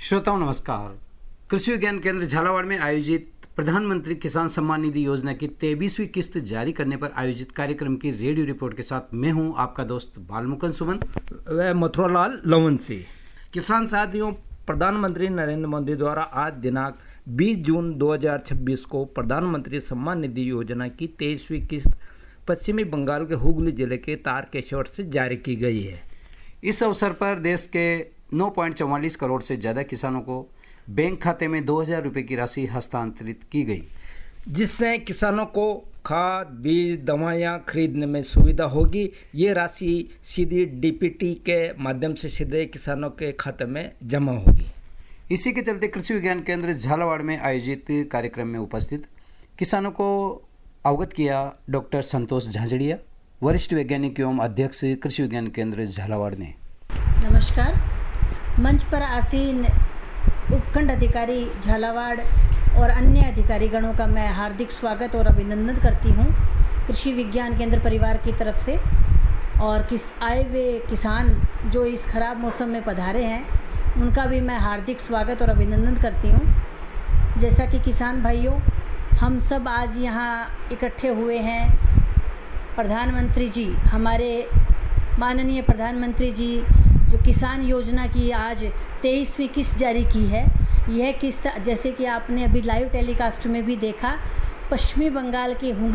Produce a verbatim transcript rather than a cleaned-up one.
श्रोताओं नमस्कार। कृषि विज्ञान केंद्र झालावाड़ में आयोजित प्रधानमंत्री किसान सम्मान निधि योजना की तेईसवीं किस्त जारी करने पर आयोजित कार्यक्रम की रेडियो रिपोर्ट के साथ मैं हूं आपका दोस्त बालमुकुंद सुमन व मथुरालाल लवंशी। किसान साथियों, प्रधानमंत्री नरेंद्र मोदी द्वारा आज दिनांक बीस जून दो हज़ार छब्बीस को प्रधानमंत्री सम्मान निधि योजना की तेईसवीं किस्त पश्चिमी बंगाल के हुगली जिले के तारकेश्वर से जारी की गई है। इस अवसर पर देश के नौ पॉइंट चौवालीस करोड़ से ज़्यादा किसानों को बैंक खाते में दो हज़ार रुपये की राशि हस्तांतरित की गई, जिससे किसानों को खाद, बीज, दवाइयाँ खरीदने में सुविधा होगी। ये राशि सीधी डीपीटी के माध्यम से सीधे किसानों के खाते में जमा होगी। इसी के चलते कृषि विज्ञान केंद्र झालावाड़ में आयोजित कार्यक्रम में उपस्थित किसानों को अवगत किया डॉक्टर संतोष झांझड़िया, वरिष्ठ वैज्ञानिक एवं अध्यक्ष कृषि विज्ञान केंद्र झालावाड़ ने। नमस्कार। मंच पर आसीन उपखंड अधिकारी झालावाड़ और अन्य अधिकारी गणों का मैं हार्दिक स्वागत और अभिनंदन करती हूं कृषि विज्ञान केंद्र परिवार की तरफ से। और किस आए हुए किसान जो इस खराब मौसम में पधारे हैं उनका भी मैं हार्दिक स्वागत और अभिनंदन करती हूं। जैसा कि किसान भाइयों, हम सब आज यहाँ इकट्ठे हुए हैं, प्रधानमंत्री जी, हमारे माननीय प्रधानमंत्री जी जो किसान योजना की आज तेईसवीं किस्त जारी की है। यह किस्त जैसे कि आपने अभी लाइव टेलीकास्ट में भी देखा, पश्चिमी बंगाल के हुगली